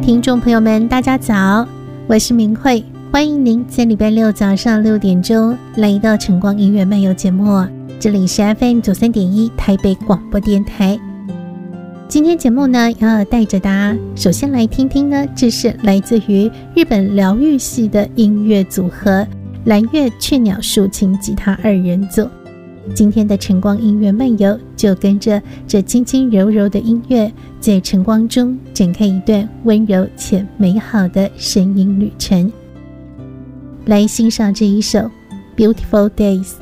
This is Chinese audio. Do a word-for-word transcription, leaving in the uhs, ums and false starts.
听众朋友们大家早，我是明慧，欢迎您在礼拜六早上六点钟来到晨光音乐漫游节目，这里是 F M 九三点一 台北广播电台。今天节目呢要带着大家首先来听听呢，这是来自于日本疗愈系的音乐组合蓝月雀鸟竖琴吉他二人组。今天的晨光音乐漫游就跟着这轻轻柔柔的音乐，在晨光中展开一段温柔且美好的声音旅程。来欣赏这一首 Beautiful Days。